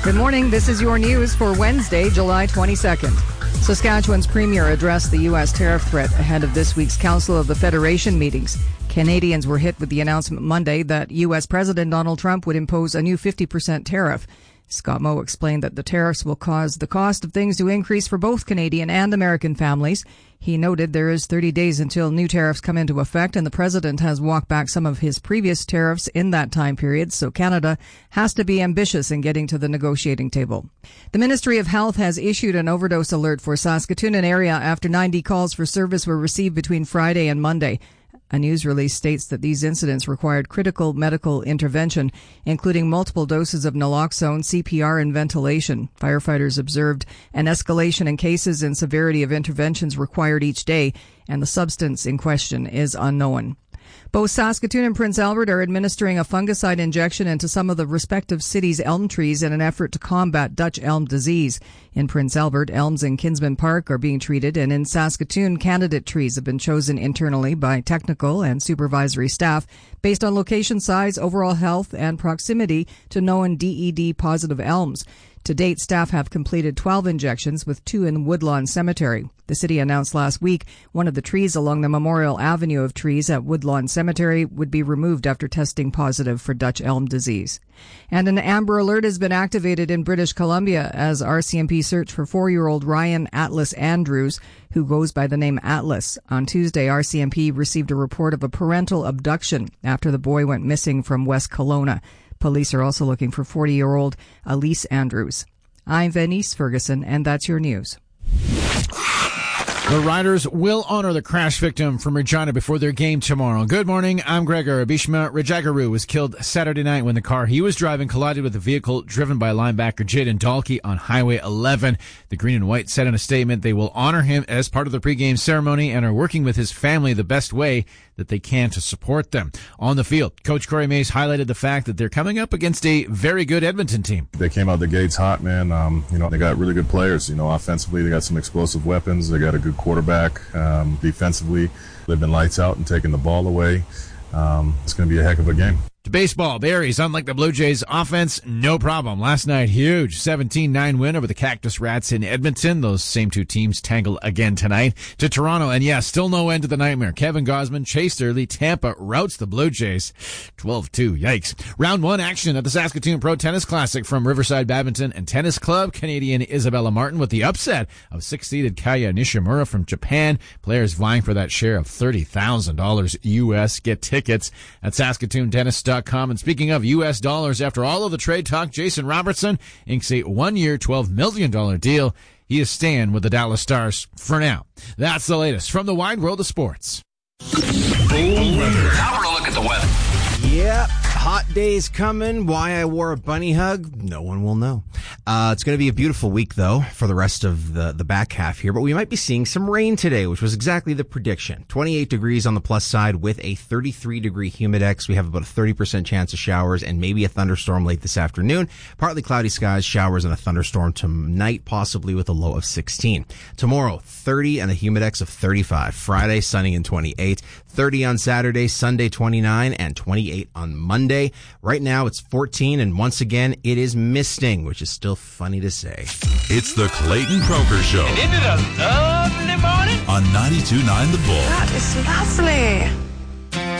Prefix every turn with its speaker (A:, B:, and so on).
A: Good morning. This is your news for Wednesday, July 22nd. Saskatchewan's premier addressed the U.S. tariff threat ahead of this week's Council of the Federation meetings. Canadians were hit with the announcement Monday that U.S. President Donald Trump would impose a new 50% tariff. Scott Moe explained that the tariffs will cause the cost of things to increase for both Canadian and American families. He noted there is 30 days until new tariffs come into effect, and the president has walked back some of his previous tariffs in that time period, so Canada has to be ambitious in getting to the negotiating table. The Ministry of Health has issued an overdose alert for Saskatoon area after 90 calls for service were received between Friday and Monday. A news release states that these incidents required critical medical intervention, including multiple doses of naloxone, CPR, and ventilation. Firefighters observed an escalation in cases and severity of interventions required each day, and the substance in question is unknown. Both Saskatoon and Prince Albert are administering a fungicide injection into some of the respective cities' elm trees in an effort to combat Dutch elm disease. In Prince Albert, elms in Kinsman Park are being treated, and in Saskatoon, candidate trees have been chosen internally by technical and supervisory staff based on location, size, overall health, and proximity to known DED-positive elms. To date, staff have completed 12 injections, with 2 in Woodlawn Cemetery. The city announced last week one of the trees along the Memorial Avenue of trees at Woodlawn Cemetery would be removed after testing positive for Dutch elm disease. And an Amber Alert has been activated in British Columbia as RCMP search for 4-year-old Ryan Atlas Andrews, who goes by the name Atlas. On Tuesday, RCMP received a report of a parental abduction after the boy went missing from West Kelowna. Police are also looking for 40-year-old Elise Andrews. I'm Venice Ferguson, and that's your news.
B: The Riders will honor the crash victim from Regina before their game tomorrow. Good morning, I'm Gregor. Bishma Rajagaru was killed Saturday night when the car he was driving collided with a vehicle driven by linebacker Jaden Dalkey on Highway 11. The Green and White said in a statement they will honor him as part of the pregame ceremony and are working with his family the best way that they can to support them. On the field, Coach Corey Mays highlighted the fact that they're coming up against a very good Edmonton team.
C: They came out the gates hot, man. They got really good players. Offensively, they got some explosive weapons. They got a good quarterback. Defensively, they've been lights out and taking the ball away. It's going to be a heck of a game.
B: To baseball, Barries, unlike the Blue Jays, offense, no problem. Last night, huge 17-9 win over the Cactus Rats in Edmonton. Those same two teams tangle again tonight. To Toronto, and still no end to the nightmare. Kevin Gausman chased early. Tampa routs the Blue Jays 12-2. Yikes. Round 1 action at the Saskatoon Pro Tennis Classic from Riverside Badminton and Tennis Club. Canadian Isabella Martin with the upset of 6th-seeded Kaya Nishimura from Japan. Players vying for that share of $30,000 U.S. Get tickets at SaskatoonTennis.com. And speaking of U.S. dollars, after all of the trade talk, Jason Robertson inks a 1-year, $12 million deal. He is staying with the Dallas Stars for now. That's the latest from the wide world of sports.
D: Full weather. Now we're going to look at the weather.
E: Yep, hot days coming. Why I wore a bunny hug, no one will know. It's going to be a beautiful week, though, for the rest of the back half here. But we might be seeing some rain today, which was exactly the prediction. 28 degrees on the plus side with a 33-degree humidex. We have about a 30% chance of showers and maybe a thunderstorm late this afternoon. Partly cloudy skies, showers, and a thunderstorm tonight, possibly with a low of 16. Tomorrow, 30 and a humidex of 35. Friday, sunny and 28. 30 on Saturday, Sunday 29, and 28 on Monday. Right now it's 14, and once again it is misting, which is still funny to say.
D: It's the Clayton Croker Show.
F: And isn't it a lovely morning?
D: On 92.9 The Bull.
G: That is lovely.